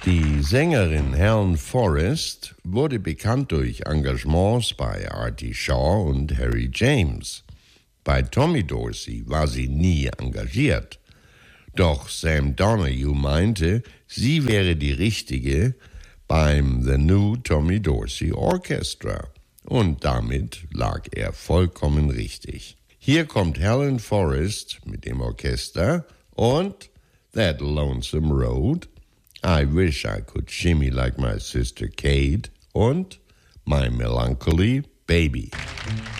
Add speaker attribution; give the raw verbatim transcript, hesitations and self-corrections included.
Speaker 1: Die Sängerin Helen Forrest wurde bekannt durch Engagements bei Artie Shaw und Harry James. Bei Tommy Dorsey war sie nie engagiert. Doch Sam Donahue meinte, sie wäre die Richtige beim The New Tommy Dorsey Orchestra. Und damit lag er vollkommen richtig. Hier kommt Helen Forrest mit dem Orchester und That Lonesome Road, I Wish I Could Shimmy Like My Sister Kate und My Melancholy Baby.